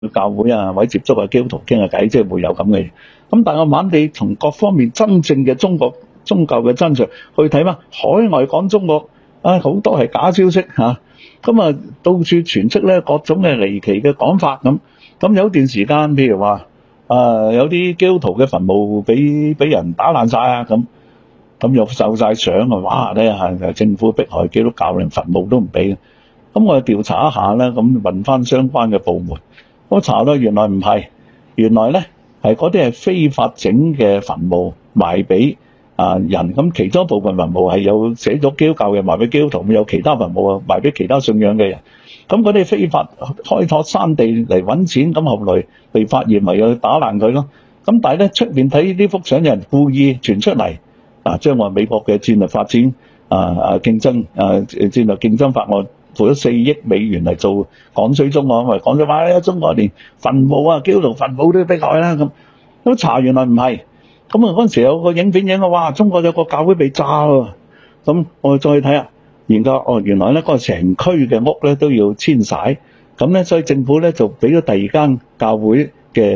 教會啊，或者接觸啊基督徒傾下偈，即係會有咁嘅嘢。咁但係我慢慢地從各方面真正嘅中國宗教嘅真相去睇翻，海外講中國啊，好多係假消息嚇。咁啊，到處傳出咧各種嘅離奇嘅講法咁。咁有段時間，譬如話有啲基督徒嘅墳墓俾人打爛晒啊咁又受晒相啊！哇！咧係政府迫害基督教，連墳墓都唔俾。咁我調查一下咧，咁問翻相關嘅部門，我查到原來唔係，原來咧係嗰啲係非法整嘅墳墓賣俾人。咁其中一部分墳墓係有寫咗基督教嘅賣俾基督徒，有其他墳墓啊賣俾其他信仰嘅人。咁嗰啲非法開拓山地嚟揾錢，咁後來被發現咪要打爛佢咯。咁但係咧出面睇呢幅相，有人故意傳出嚟將話美國嘅戰略發展競爭戰略競爭法案付咗4億美元嚟做趕水中國，講咗話中國連墳墓啊基督徒墳墓都要迫害啦咁。咁查原來唔係，咁啊嗰陣時有個影片影啊，哇！中國有個教會被炸喎，咁我再睇下研究，原來咧嗰個成區嘅屋咧都要遷徙，咁咧所以政府咧就俾咗第二間教會嘅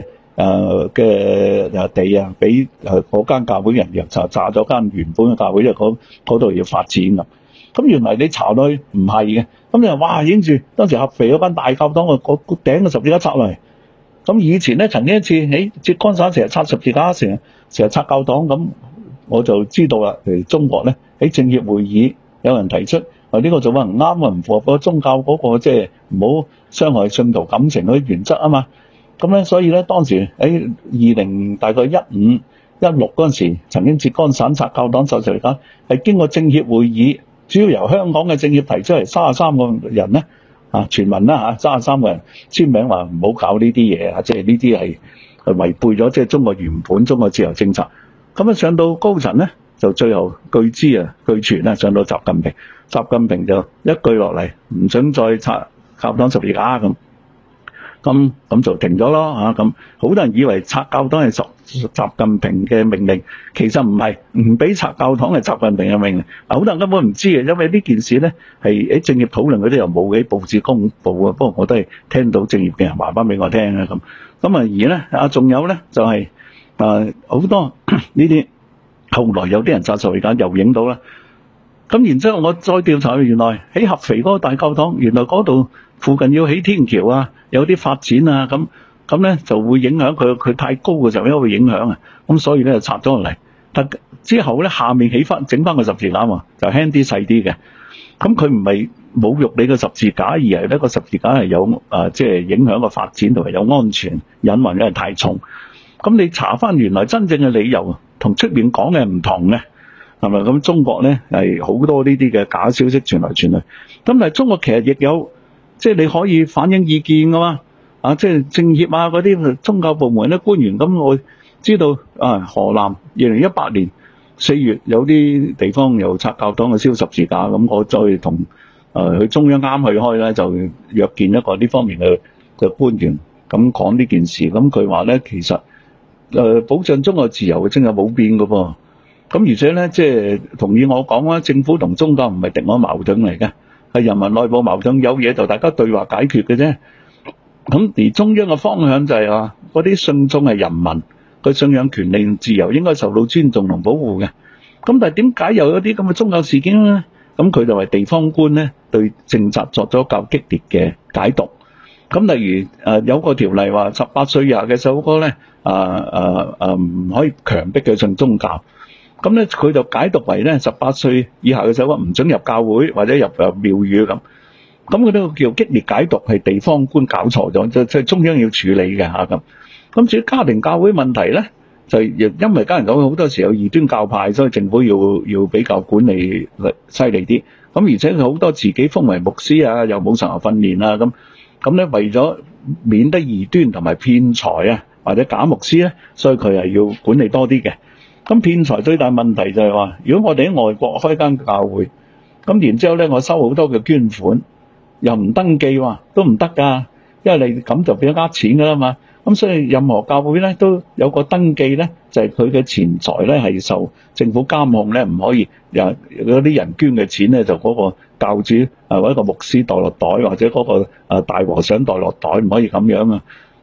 地啊，俾嗰間教會人又炸咗間原本嘅教會，因為嗰度要發展咁。咁原來你查落去唔係嘅，咁你話哇影住當時合肥嗰間大教堂個頂嘅十字架拆落嚟。咁以前咧曾經一次喺浙江省成日拆十字架，成日拆教堂，咁我就知道啦。譬如中國咧喺政協會議有人提出呢個做法唔啱啊，唔符合個宗教嗰個即係唔好傷害信徒感情嗰啲原則啊嘛。咁咧所以咧當時喺大概15、16嗰陣時，曾經浙江省拆教堂就嚟講係經過政協會議，主要由香港嘅政協提出嚟33個人咧全民啦33個人簽名話唔好搞呢啲嘢啊，即係呢啲係違背咗即係中國原本中國自由政策。咁上到高層咧，就最後據傳啦，上到習近平就一句落嚟，唔准再拆教堂十字架咁就停咗咯嚇。咁好多人以為拆教堂係習近平嘅命令，其實唔係，唔俾拆教堂係習近平嘅命令。好多人根本唔知嘅，因為呢件事咧係喺政協討論嗰啲又冇喺報紙公佈啊。不過我都係聽到政協嘅人話翻俾我聽啊咁。咁而咧仲有咧就係好多呢啲後來有啲人摘十字架又影到啦。咁然之後我再調查，原來喺合肥嗰個大教堂，原來嗰度附近要起天橋啊，有啲發展啊，咁咧就會影響佢太高嘅時候，因為會影響啊，咁所以咧就拆咗落嚟。但之後咧下面整翻個十字架嘛，就輕啲細啲嘅。咁佢唔係侮辱你個十字架，而係呢個十字架係有即係影響個發展同埋有安全隱患，因為太重。咁你查翻原來真正嘅理由同出面講嘅唔同嘅。係咪咁？中國咧係好多呢啲嘅假消息傳來傳去。咁但係中國其實亦有，即係你可以反映意見噶嘛。即係政協啊嗰啲宗教部門啲官員。咁我知道河南2018年4月有啲地方有拆教堂嘅燒十字架。咁我再同去中央啱去開咧，就約見一個呢方面嘅官員，咁講呢件事。咁佢話咧，其實保障中國自由嘅真係冇變噶噃。咁而且咧，即係同意我講啦，政府同宗教唔係敵我矛盾嚟嘅，係人民內部矛盾，有嘢就大家對話解決嘅啫。咁而中央嘅方向就係話，嗰啲信眾係人民，佢信仰權利自由應該受到尊重同保護嘅。咁但係點解又有啲咁嘅宗教事件咧？咁佢就係地方官咧對政策作咗較激烈嘅解讀。咁例如有個條例話18歲以下嘅細路哥咧唔可以強迫佢信宗教。咁咧佢就解讀為咧18歲以下嘅細路哥唔准入教會或者入廟宇咁。咁佢呢個叫激烈解讀，係地方官搞錯咗，即係中央要處理嘅嚇咁。咁至於家庭教會問題咧，就因為家庭教會好多時有異端教派，所以政府要比較管理犀利啲。咁而且佢好多自己封為牧師啊，又冇神學訓練啊咁咧為咗免得異端同埋騙財啊或者假牧師咧，所以佢係要管理多啲嘅。咁騙財最大問題就係話，如果我哋喺外國開間教會，咁然之後咧我收好多嘅捐款，又唔登記喎，都唔得㗎，因為你咁就變咗呃錢㗎啦嘛。咁所以任何教會咧都有個登記咧，就係佢嘅錢財咧係受政府監控咧，唔可以嗰啲人捐嘅錢咧就嗰個教主或者個牧師袋落袋，或者嗰個大和尚袋落袋，唔可以咁樣啊。